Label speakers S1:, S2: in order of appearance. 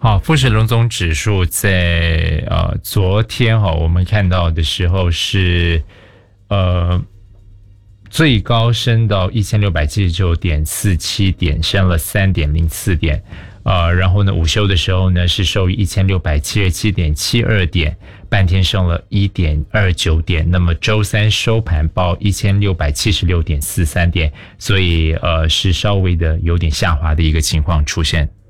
S1: 好，富时龙总指数在昨天我们看到的时候是最高升到1679.47点，升了3.04点。然后呢，午休的时候呢是收于1677.72点，半天升了1.29点。那么周三收盘报1676.43点，所以是稍微的有点下滑的一个情况出现。